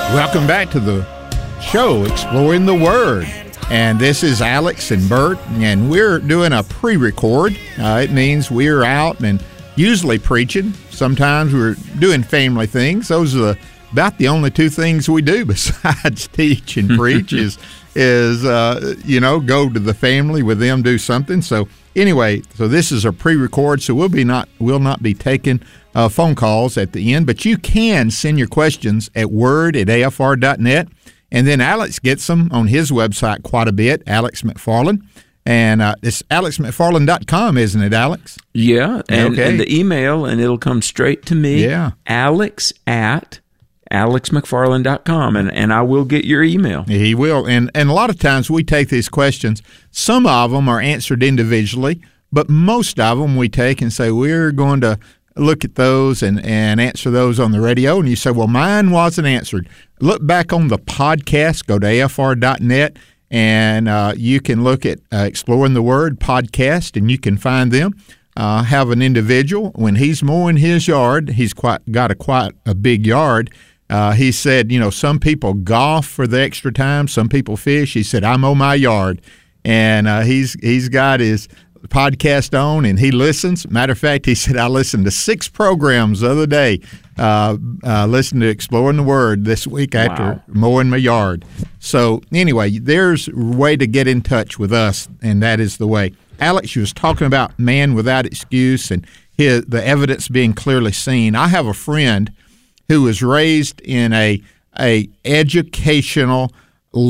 Welcome back to the show, Exploring the Word. And this is Alex and Bert, and we're doing a pre-record. It means we're out and usually preaching. Sometimes we're doing family things. Those are about the only two things we do besides teach and preach is go to the family with them, do something. So anyway, so this is a pre-record, so we'll not be taking phone calls at the end, but you can send your questions at word@afr.net, and then Alex gets them on his website quite a bit, Alex McFarland, and it's alexmcfarland.com, isn't it, Alex? Yeah, and the email, and it'll come straight to me, alex@alexmcfarland.com, and I will get your email. He will, and a lot of times we take these questions. Some of them are answered individually, but most of them we take and say, we're going to look at those and answer those on the radio. And you say, well, mine wasn't answered. Look back on the podcast, go to afr.net, and you can look at Exploring the Word podcast, and you can find them. Have an individual, when he's mowing his yard, he's got quite a big yard. He said, some people golf for the extra time, some people fish. He said, I mow my yard. And he's got his podcast on, and he listens. Matter of fact, he said, I listened to 6 programs the other day, listened to Exploring the Word this week after mowing my yard. So anyway, there's a way to get in touch with us, and that is the way. Alex, you was talking about man without excuse and the evidence being clearly seen. I have a friend who was raised in a educational,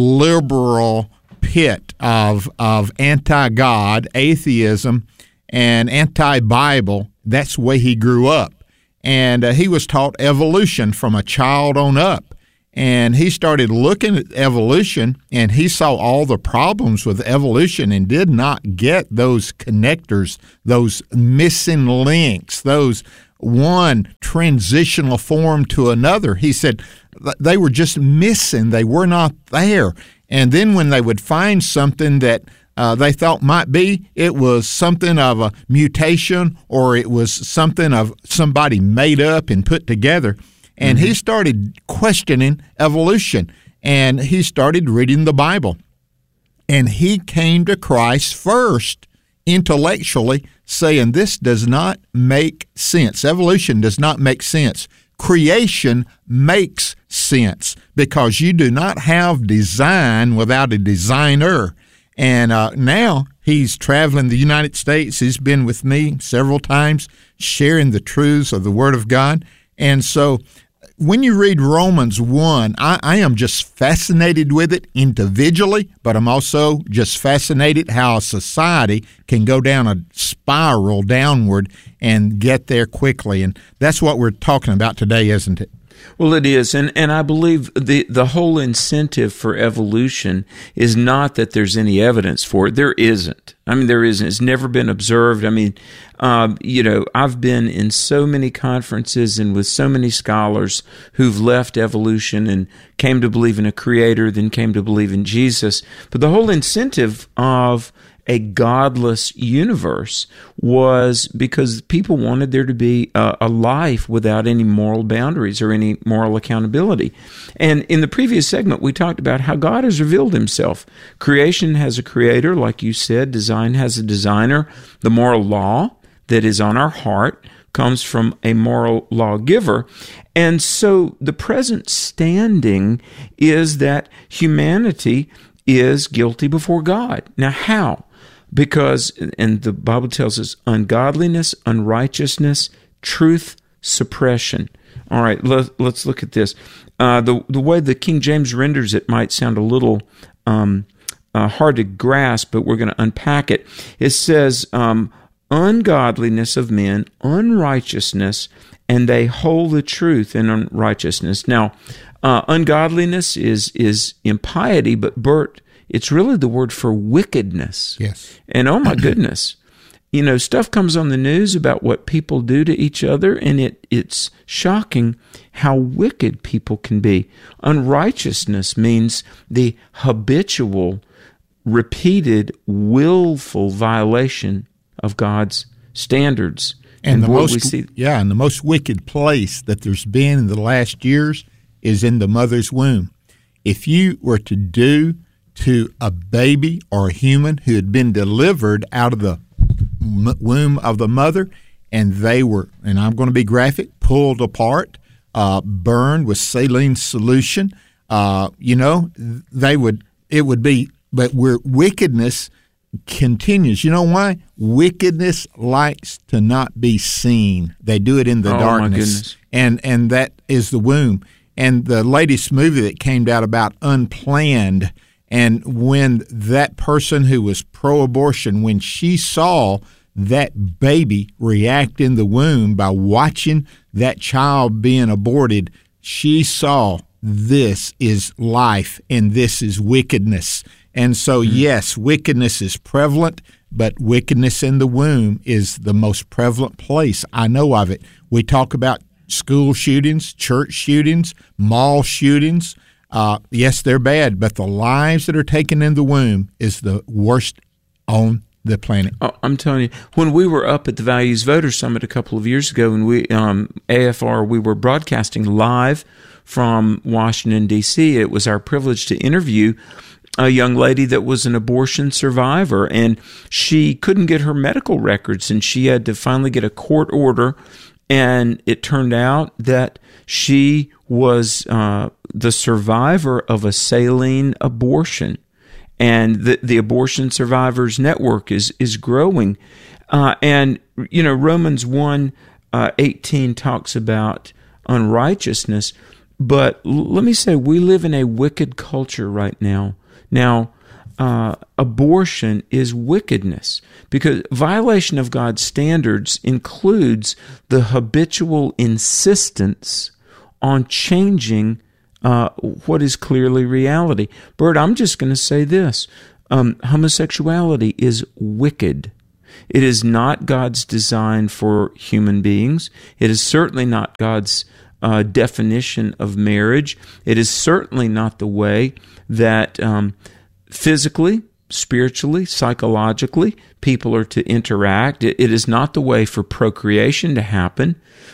liberal pit of anti-God, atheism, and anti-Bible. That's the way he grew up. And he was taught evolution from a child on up. And he started looking at evolution, and he saw all the problems with evolution and did not get those connectors, those missing links, those one transitional form to another. He said they were just missing. They were not there. And then when they would find something that they thought might be, it was something of a mutation, or it was something of somebody made up and put together. And he started questioning evolution, and he started reading the Bible. And he came to Christ first intellectually, saying this does not make sense. Evolution does not make sense. Creation makes sense because you do not have design without a designer. And now he's traveling the United States. He's been with me several times sharing the truths of the Word of God. And so when you read Romans 1, I am just fascinated with it individually, but I'm also just fascinated how a society can go down a spiral downward and get there quickly. And that's what we're talking about today, isn't it? Well, it is, and I believe the whole incentive for evolution is not that there's any evidence for it. There isn't. I mean, there isn't. It's never been observed. I mean, I've been in so many conferences and with so many scholars who've left evolution and came to believe in a creator, then came to believe in Jesus. But the whole incentive of a godless universe was because people wanted there to be a life without any moral boundaries or any moral accountability. And in the previous segment, we talked about how God has revealed himself. Creation has a creator, like you said. Design has a designer. The moral law that is on our heart comes from a moral lawgiver. And so the present standing is that humanity is guilty before God. Now, how? Because, and the Bible tells us, ungodliness, unrighteousness, truth, suppression. All right, let's look at this. The way the King James renders it might sound a little hard to grasp, but we're going to unpack it. It says, ungodliness of men, unrighteousness, and they hold the truth in unrighteousness. Now, ungodliness is impiety, but Bert, it's really the word for wickedness. Yes. And oh my goodness, stuff comes on the news about what people do to each other, and it's shocking how wicked people can be. Unrighteousness means the habitual, repeated, willful violation of God's standards. And the most wicked place that there's been in the last years is in the mother's womb. If you were to do to a baby or a human who had been delivered out of the womb of the mother, and they were, and I'm going to be graphic, pulled apart, burned with saline solution, it would be, but where wickedness continues. You know why? Wickedness likes to not be seen. They do it in the darkness. And that is the womb. And the latest movie that came out about Unplanned, and when that person who was pro-abortion, when she saw that baby react in the womb by watching that child being aborted, she saw this is life and this is wickedness. And so, yes, wickedness is prevalent, but wickedness in the womb is the most prevalent place. I know of it. We talk about school shootings, church shootings, mall shootings. Yes, they're bad, but the lives that are taken in the womb is the worst on the planet. Oh, I'm telling you, when we were up at the Values Voters Summit a couple of years ago, and we AFR, we were broadcasting live from Washington, D.C. It was our privilege to interview a young lady that was an abortion survivor, and she couldn't get her medical records, and she had to finally get a court order, and it turned out that she was the survivor of a saline abortion. And the Abortion Survivors Network is growing. And, Romans 1:18 talks about unrighteousness. But let me say, we live in a wicked culture right now. Now, abortion is wickedness because violation of God's standards includes the habitual insistence on changing what is clearly reality. Bert, I'm just going to say this. Homosexuality is wicked. It is not God's design for human beings. It is certainly not God's definition of marriage. It is certainly not the way that physically, spiritually, psychologically, people are to interact. It is not the way for procreation to happen.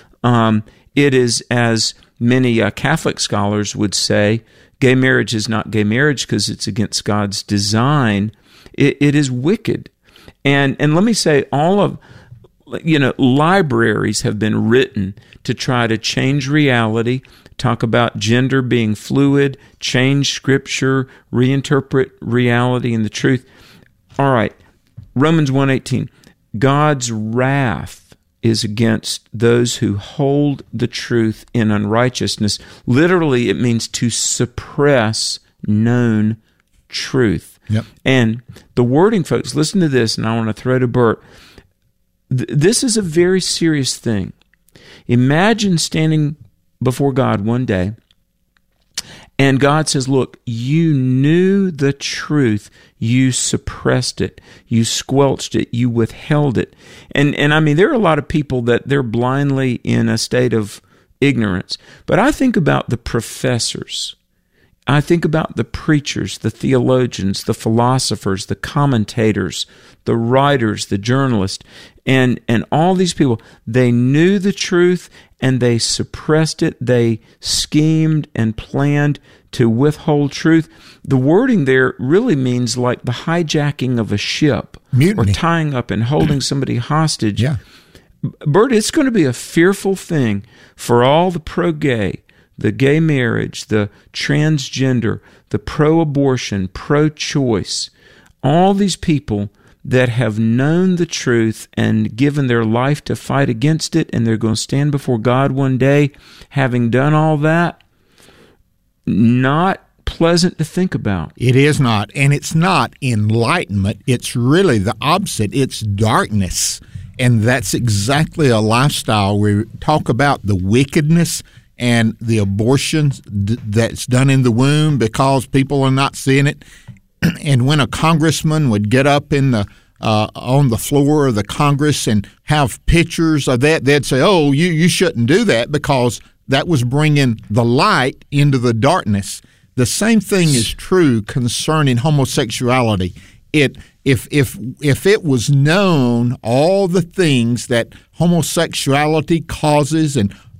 It is, as many Catholic scholars would say, gay marriage is not gay marriage because it's against God's design. It is wicked. And let me say, all of, libraries have been written to try to change reality, talk about gender being fluid, change Scripture, reinterpret reality and the truth. All right, Romans 1:18, God's wrath is against those who hold the truth in unrighteousness. Literally, it means to suppress known truth. Yep. And the wording, folks, listen to this, and I want to throw to Bert. This is a very serious thing. Imagine standing before God one day, and God says, look, you knew the truth. You suppressed it. You squelched it. You withheld it. And I mean, there are a lot of people that they're blindly in a state of ignorance. But I think about the professors. I think about the preachers, the theologians, the philosophers, the commentators, the writers, the journalists, and all these people. They knew the truth and they suppressed it. They schemed and planned to withhold truth. The wording there really means like the hijacking of a ship. Mutiny. Or tying up and holding somebody hostage. Yeah. Bert, it's going to be a fearful thing for all the pro-gay, the gay marriage, the transgender, the pro-abortion, pro-choice, all these people that have known the truth and given their life to fight against it, and they're going to stand before God one day having done all that. Not pleasant to think about. It is not, and it's not enlightenment. It's really the opposite. It's darkness, and that's exactly a lifestyle. We talk about the wickedness and the abortions that's done in the womb because people are not seeing it. And when a congressman would get up in the on the floor of the Congress and have pictures of that, they'd say, "Oh, you shouldn't do that because that was bringing the light into the darkness." The same thing is true concerning homosexuality. If it was known all the things that homosexuality causes and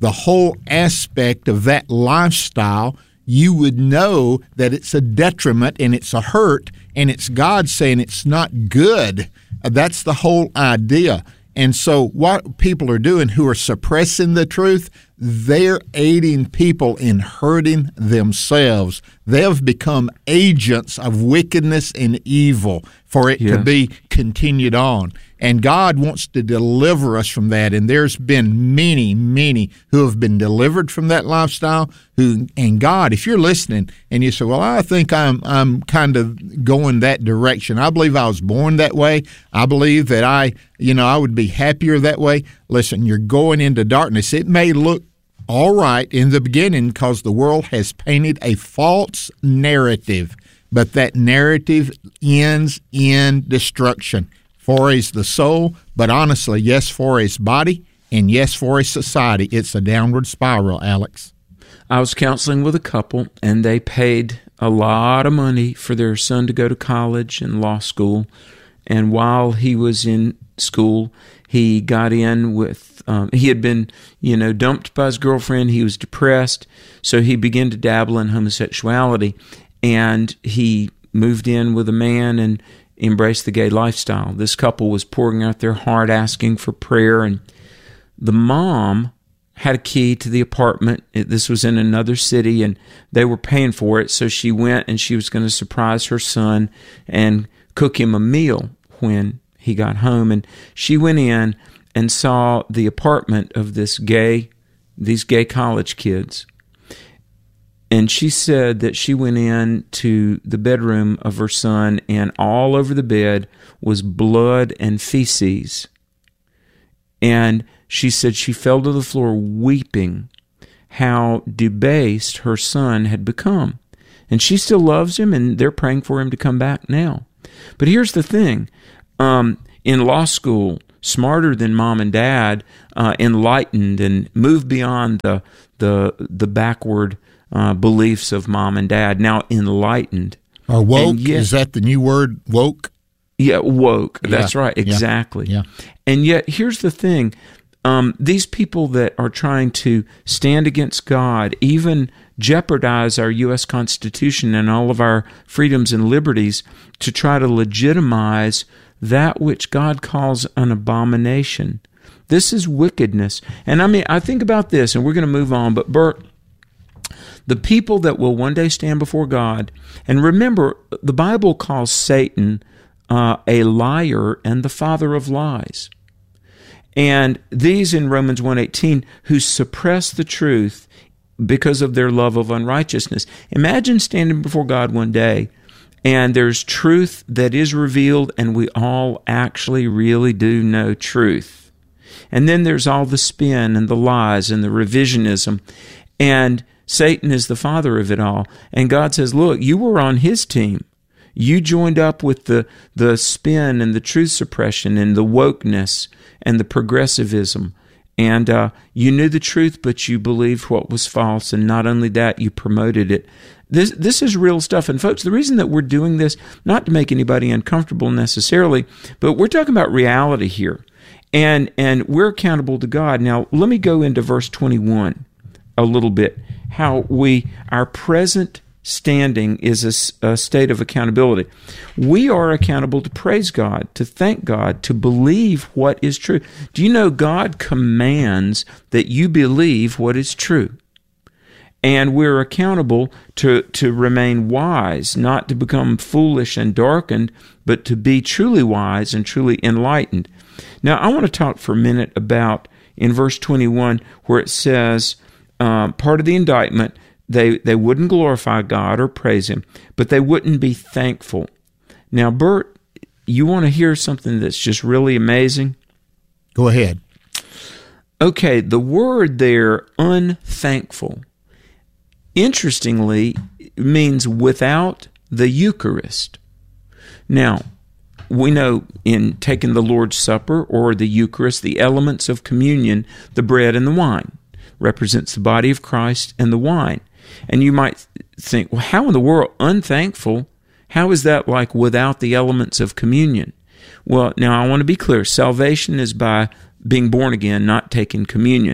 the whole aspect of that lifestyle, you would know that it's a detriment and it's a hurt, and it's God saying it's not good. That's the whole idea. And so what people are doing who are suppressing the truth, they're aiding people in hurting themselves. They've become agents of wickedness and evil for it to be continued on. And God wants to deliver us from that. And there's been many, many who have been delivered from that lifestyle. And God, if you're listening and you say, well, I think I'm kind of going that direction. I believe I was born that way. I believe that I would be happier that way. Listen, you're going into darkness. It may look all right in the beginning because the world has painted a false narrative, but that narrative ends in destruction. For is the soul, but honestly, yes, for his body, and yes, for his society. It's a downward spiral, Alex. I was counseling with a couple, and they paid a lot of money for their son to go to college and law school. And while he was in school, he got in with, he had been, dumped by his girlfriend. He was depressed, so he began to dabble in homosexuality. And he moved in with a man and embraced the gay lifestyle. This couple was pouring out their heart, asking for prayer, and the mom had a key to the apartment. This was in another city, and they were paying for it, so she went and she was going to surprise her son and cook him a meal when he got home. And she went in and saw the apartment of these gay college kids. And she said that she went in to the bedroom of her son, and all over the bed was blood and feces. And she said she fell to the floor weeping how debased her son had become. And she still loves him, and they're praying for him to come back now. But here's the thing. In law school, smarter than mom and dad, enlightened, and moved beyond the backward beliefs of mom and dad, now enlightened. Or woke, is that the new word, woke? Yeah, woke. That's right, exactly. Yeah. And yet, here's the thing. These people that are trying to stand against God, even jeopardize our U.S. Constitution and all of our freedoms and liberties to try to legitimize that which God calls an abomination. This is wickedness. And I think about this, and we're going to move on, but Bert, the people that will one day stand before God, and remember, the Bible calls Satan a liar and the father of lies. And these in Romans 1:18 who suppress the truth because of their love of unrighteousness. Imagine standing before God one day, and there's truth that is revealed, and we all actually really do know truth. And then there's all the spin and the lies and the revisionism, and Satan is the father of it all. And God says, look, you were on his team. You joined up with the spin and the truth suppression and the wokeness and the progressivism. And you knew the truth, but you believed what was false. And not only that, you promoted it. This is real stuff. And folks, the reason that we're doing this, not to make anybody uncomfortable necessarily, but we're talking about reality here. And we're accountable to God. Now, let me go into verse 21 a little bit. How our present standing is a state of accountability. We are accountable to praise God, to thank God, to believe what is true. Do you know God commands that you believe what is true? And we're accountable to remain wise, not to become foolish and darkened, but to be truly wise and truly enlightened. Now, I want to talk for a minute about, in verse 21, where it says, part of the indictment, they wouldn't glorify God or praise Him, but they wouldn't be thankful. Now, Bert, you want to hear something that's just really amazing? Go ahead. Okay, the word there, unthankful, interestingly, means without the Eucharist. Now, we know in taking the Lord's Supper or the Eucharist, the elements of communion, the bread and the wine, represents the body of Christ and the wine. And you might think, well, how in the world, unthankful? How is that like without the elements of communion? Well, now I want to be clear. Salvation is by being born again, not taking communion.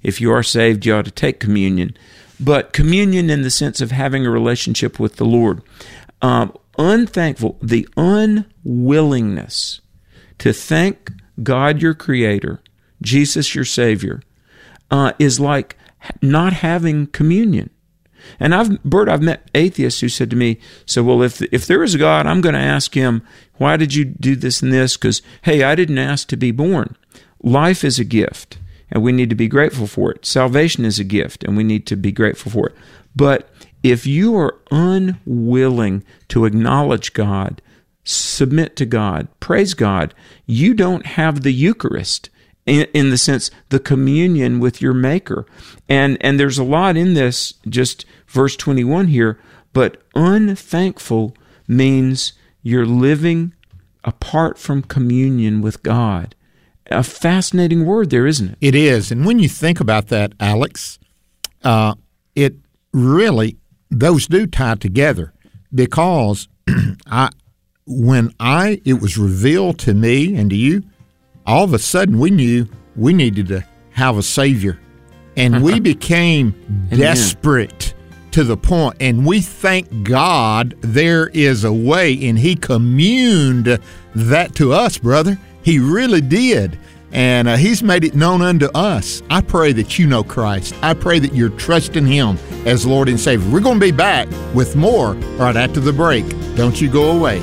if you are saved, you ought to take communion. But communion in the sense of having a relationship with the Lord. Unthankful, the unwillingness to thank God your Creator, Jesus your Savior, is like not having communion. And I've met atheists who said to me, so, well, if there is a God, I'm going to ask him, why did you do this and this? Because, hey, I didn't ask to be born. Life is a gift, and we need to be grateful for it. Salvation is a gift, and we need to be grateful for it. But if you are unwilling to acknowledge God, submit to God, praise God, you don't have the Eucharist, in the sense, the communion with your Maker. And there's a lot in this, just verse 21 here, but unthankful means you're living apart from communion with God. A fascinating word there, isn't it? It is. And when you think about that, Alex, it really, those do tie together, because it was revealed to me and to you, all of a sudden we knew we needed to have a Savior. And we became desperate to the point, and we thank God there is a way, and He communed that to us, brother. He really did. And He's made it known unto us. I pray that you know Christ. I pray that you're trusting Him as Lord and Savior. We're going to be back with more right after the break. Don't you go away.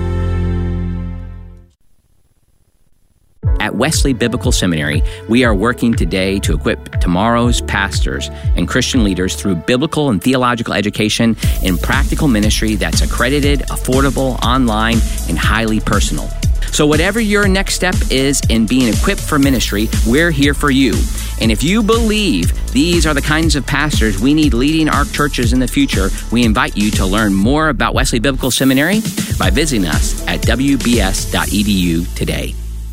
At Wesley Biblical Seminary, we are working today to equip tomorrow's pastors and Christian leaders through biblical and theological education in practical ministry that's accredited, affordable, online, and highly personal. So whatever your next step is in being equipped for ministry, we're here for you. And if you believe these are the kinds of pastors we need leading our churches in the future, we invite you to learn more about Wesley Biblical Seminary by visiting us at wbs.edu today.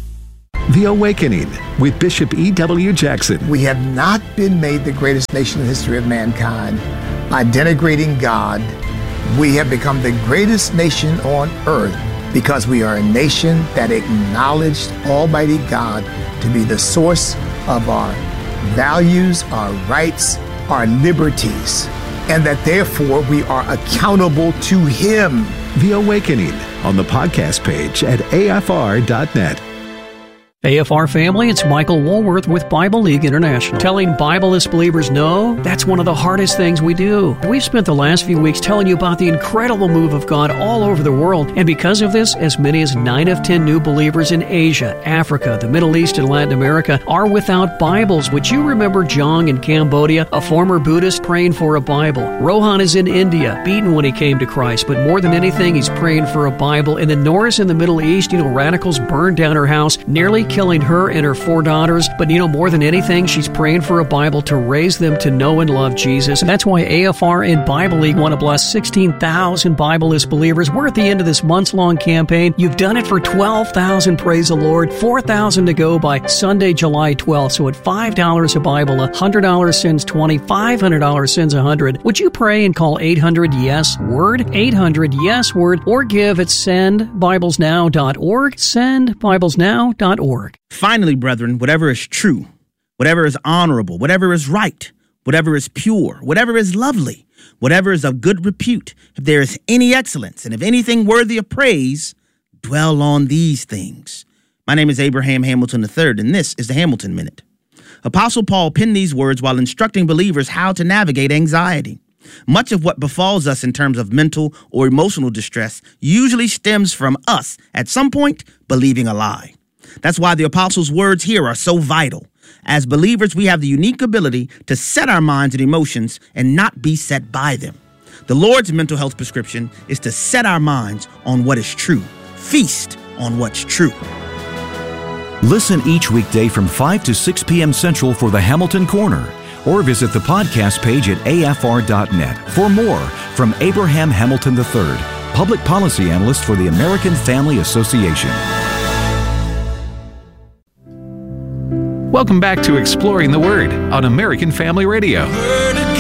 The Awakening with Bishop E.W. Jackson. We have not been made the greatest nation in the history of mankind by denigrating God. We have become the greatest nation on earth because we are a nation that acknowledged Almighty God to be the source of our values, our rights, our liberties, and that therefore we are accountable to Him. The Awakening on the podcast page at afr.net. AFR family, it's Michael Woolworth with Bible League International. Telling Bibleless believers no, that's one of the hardest things we do. We've spent the last few weeks telling you about the incredible move of God all over the world, and because of this, as many as 9 of 10 new believers in Asia, Africa, the Middle East, and Latin America are without Bibles. Would you remember Jong in Cambodia, a former Buddhist praying for a Bible? Rohan is in India, beaten when he came to Christ, but more than anything, he's praying for a Bible. And then Norris in the Middle East, radicals burned down her house, nearly killing her and her 4 daughters. But more than anything, she's praying for a Bible to raise them to know and love Jesus. And that's why AFR and Bible League want to bless 16,000 Bibleless believers. We're at the end of this months-long campaign. You've done it for 12,000, praise the Lord. 4,000 to go by Sunday, July 12th. So at $5 a Bible, $100 sends 20, $500 sends 100. Would you pray and call 800-YES-WORD, 800-YES-WORD, or give at sendbiblesnow.org, sendbiblesnow.org. Finally, brethren, whatever is true, whatever is honorable, whatever is right, whatever is pure, whatever is lovely, whatever is of good repute, if there is any excellence, and if anything worthy of praise, dwell on these things. My name is Abraham Hamilton III, and this is the Hamilton Minute. Apostle Paul penned these words while instructing believers how to navigate anxiety. Much of what befalls us in terms of mental or emotional distress usually stems from us, at some point, believing a lie. That's why the apostles' words here are so vital. As believers, we have the unique ability to set our minds and emotions and not be set by them. The Lord's mental health prescription is to set our minds on what is true. Feast on what's true. Listen each weekday from 5 to 6 p.m. Central for the Hamilton Corner, or visit the podcast page at afr.net for more from Abraham Hamilton III, Public Policy Analyst for the American Family Association. Welcome back to Exploring the Word on American Family Radio.